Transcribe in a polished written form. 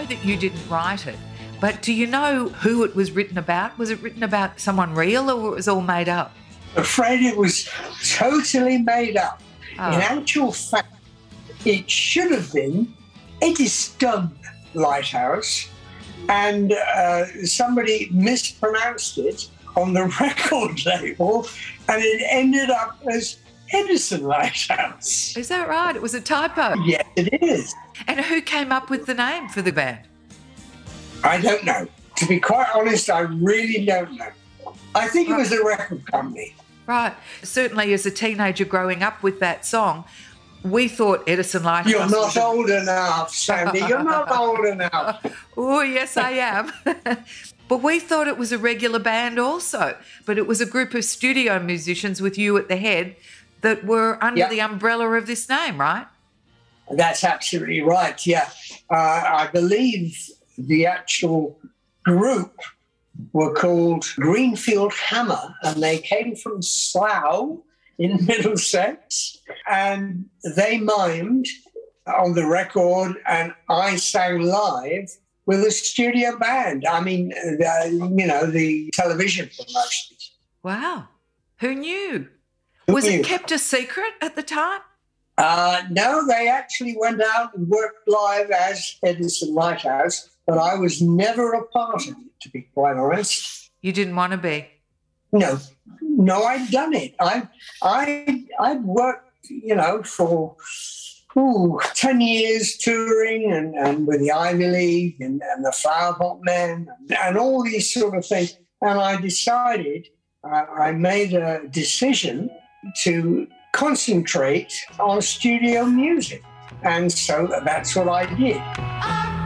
that you didn't write it, but do you know who it was written about? Was it written about someone real or it was all made up? I'm afraid it was totally made up. Oh. In actual fact, it should have been Eddystone Lighthouse, and somebody mispronounced it on the record label, and it ended up as Edison Lighthouse. Is that right? It was a typo. Yes, it is. And who came up with the name for the band? I don't know. To be quite honest, I really don't know. I think it was the record company. Right. Certainly as a teenager growing up with that song, we thought Edison Lighthouse. You're not old enough, Sandy. You're not old enough. Oh, yes, I am. But we thought it was a regular band also. But it was a group of studio musicians with you at the head that were under the umbrella of this name, right? That's absolutely right, yeah. I believe the actual group were called Greenfield Hammer, and they came from Slough in Middlesex, and they mimed on the record, and I sang live with a studio band. I mean, the television promotions. Wow. Who knew? Who Was knew? it kept a secret at the time? No, they actually went out and worked live as Edison Lighthouse, but I was never a part of it, to be quite honest. You didn't want to be? No, I'd done it. I'd worked, for 10 years touring and with the Ivy League and the Flower Pot Men and all these sort of things. And I decided, I made a decision to concentrate on studio music. And so that's what I did.